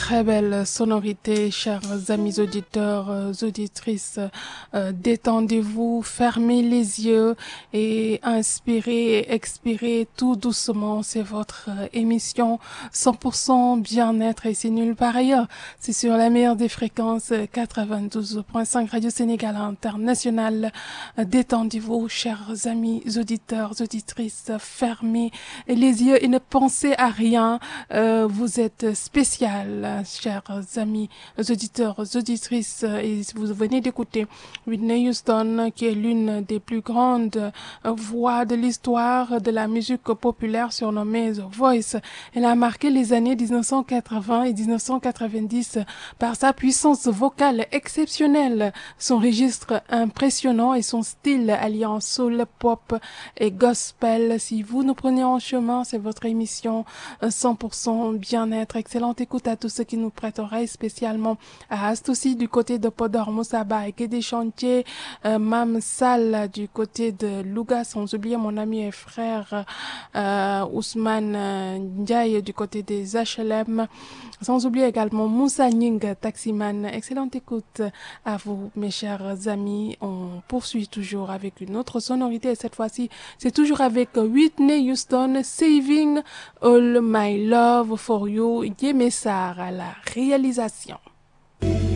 très belle sonorité, chers amis auditeurs, auditrices. Détendez-vous, fermez les yeux et inspirez et expirez tout doucement. C'est votre émission 100% bien-être et c'est nulle part ailleurs. C'est sur la meilleure des fréquences 92.5 Radio Sénégal International. Détendez-vous, chers amis auditeurs, auditrices. Fermez les yeux et ne pensez à rien. Vous êtes spécial, chers amis auditeurs, auditrices, et vous venez d'écouter Whitney Houston, qui est l'une des plus grandes voix de l'histoire de la musique populaire surnommée The Voice. Elle a marqué les années 1980 et 1990 par sa puissance vocale exceptionnelle, son registre impressionnant et son style alliant soul, pop et gospel. Si vous nous prenez en chemin, c'est votre émission 100% bien-être. Excellente écoute à tous ceux qui nous prêtent oreille, spécialement à Astoussi du côté de Podor, Moussaba et Guédé Chantier, Mam Sal du côté de Louga, sans oublier mon ami et frère Ousmane Ndiaye du côté des HLM, sans oublier également Moussa Ning, taximan. Excellente écoute à vous, mes chers amis. On poursuit toujours avec une autre sonorité et cette fois-ci, c'est toujours avec Whitney Houston, Saving All My Love for You, Yemessar à la réalisation.